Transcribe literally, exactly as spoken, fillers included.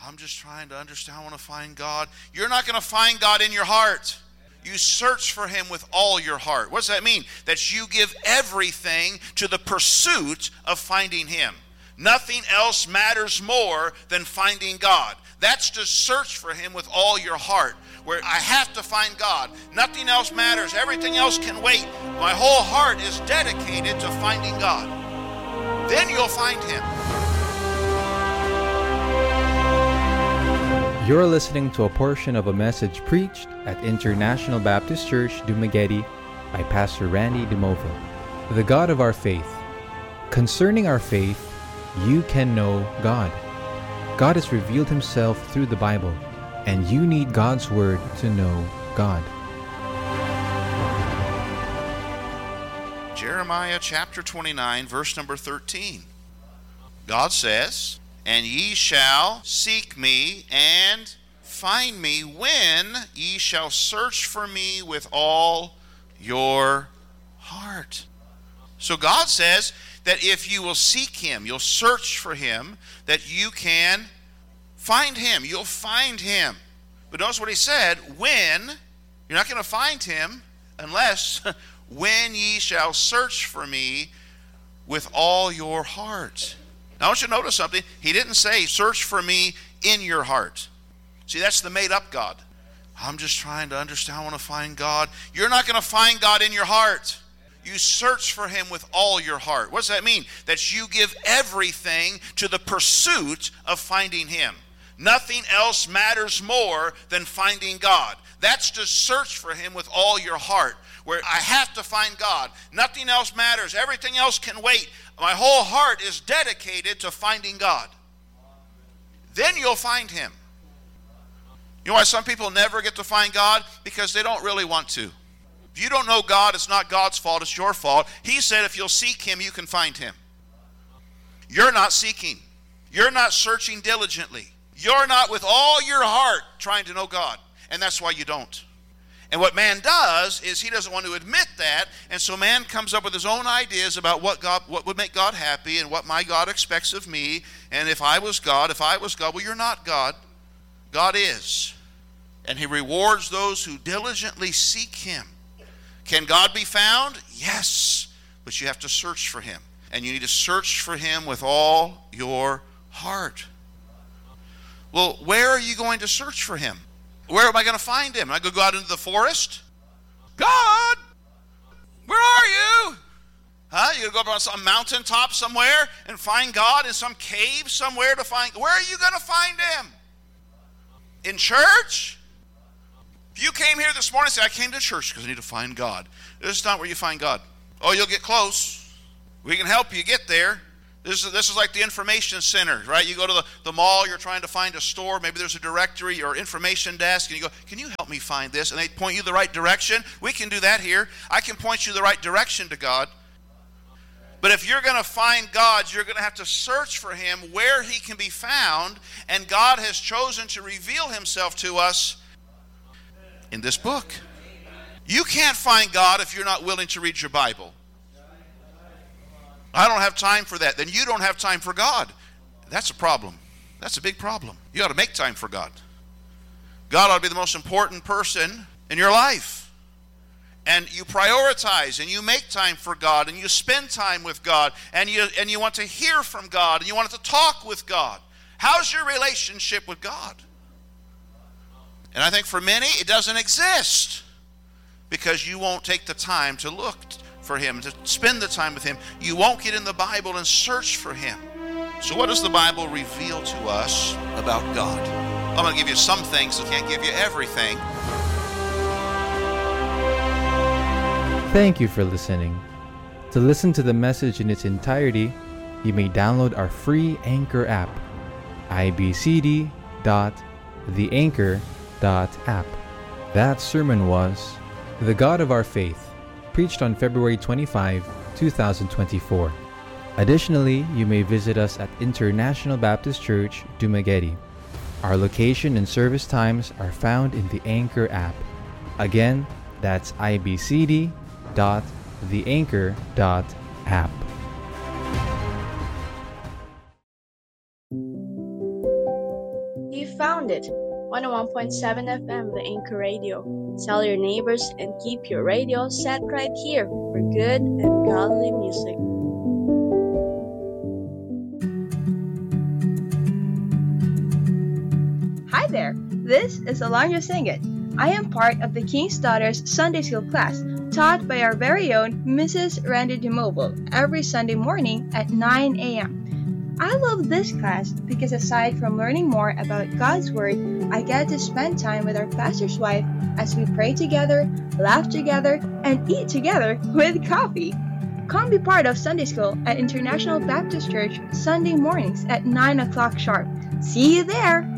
I'm just trying to understand. I want to find God. You're not going to find God in your heart. You search for Him with all your heart. What does that mean? That you give everything to the pursuit of finding Him. Nothing else matters more than finding God. That's to search for Him with all your heart. Where I have to find God. Nothing else matters. Everything else can wait. My whole heart is dedicated to finding God. Then you'll find Him. You're listening to a portion of a message preached at International Baptist Church, Dumaguete by Pastor Randy DeMovo. The God of our faith. Concerning our faith, you can know God. God has revealed Himself through the Bible, and you need God's Word to know God. Jeremiah chapter twenty-nine, verse number thirteen. God says, "And ye shall seek me and find me when ye shall search for me with all your heart." So God says that if you will seek Him, you'll search for Him, that you can find Him. You'll find Him. But notice what He said, when. You're not going to find Him unless when ye shall search for me with all your heart. Now I want you to notice something. He didn't say search for me in your heart. See, that's the made up God. I'm just trying to understand. I want to find God. You're not going to find God in your heart. You search for Him with all your heart. What does that mean? That you give everything to the pursuit of finding Him. Nothing else matters more than finding God. That's to search for Him with all your heart. Where I have to find God. Nothing else matters. Everything else can wait. My whole heart is dedicated to finding God. Then you'll find Him. You know why some people never get to find God? Because they don't really want to. If you don't know God, it's not God's fault, it's your fault. He said if you'll seek Him, you can find Him. You're not seeking. You're not searching diligently. You're not with all your heart trying to know God. And that's why you don't. And what man does is he doesn't want to admit that, and so man comes up with his own ideas about what God, what would make God happy and what my God expects of me. And if I was God, if I was God, well, you're not God. God is. And He rewards those who diligently seek Him. Can God be found? Yes. But you have to search for Him. And you need to search for Him with all your heart. Well, where are you going to search for Him? Where am I going to find Him? Am I going to go out into the forest? God, where are you? Huh? You're going to go up on some mountaintop somewhere and find God in some cave somewhere to find. Where are you going to find Him? In church? If you came here this morning and said, I came to church because I need to find God. This is not where you find God. Oh, you'll get close. We can help you get there. This is, this is like the information center, right? You go to the, the mall, you're trying to find a store, maybe there's a directory or information desk, and you go, can you help me find this? And they point you the right direction. We can do that here. I can point you the right direction to God. But if you're going to find God, you're going to have to search for Him where He can be found, and God has chosen to reveal Himself to us in this book. You can't find God if you're not willing to read your Bible. I don't have time for that. Then you don't have time for God. That's a problem. That's a big problem. You ought to make time for God. God ought to be the most important person in your life. And you prioritize and you make time for God and you spend time with God and you and you want to hear from God and you want to talk with God. How's your relationship with God? And I think for many it doesn't exist because you won't take the time to look for Him, to spend the time with Him. You won't get in the Bible and search for Him. So what does the Bible reveal to us about God? I'm going to give you some things. I can't give you everything. Thank you for listening. To listen to the message in its entirety, you may download our free Anchor app, i b c d dot the anchor dot app. That sermon was The God of Our Faith, preached on February twenty-fifth, twenty twenty-four. Additionally, you may visit us at International Baptist Church, Dumaguete. Our location and service times are found in the Anchor app. Again, that's i b c d dot the anchor dot app. You found it! one oh one point seven F M, The Anchor Radio. Tell your neighbors and keep your radio set right here for good and godly music. Hi there, this is Alanya Singit. I am part of the King's Daughters Sunday School class taught by our very own Missus Randy DeMobile every Sunday morning at nine a.m. I love this class because aside from learning more about God's Word, I get to spend time with our pastor's wife as we pray together, laugh together, and eat together with coffee. Come be part of Sunday School at International Baptist Church Sunday mornings at nine o'clock sharp. See you there!